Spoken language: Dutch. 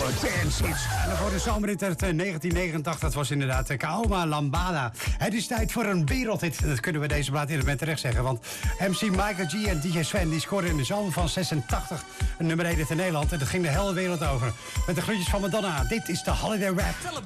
Dance Hits. En voor de zomerrit uit 1989, dat was inderdaad Kaoma Lambada. Het is tijd voor een wereldhit. Dat kunnen we deze plaat inderdaad terecht zeggen. Want MC Michael G en DJ Sven die scoorden in de zomer van 86 een nummer 1 in Nederland. En dat ging de hele wereld over. Met de groetjes van Madonna. Dit is de Holiday Rap.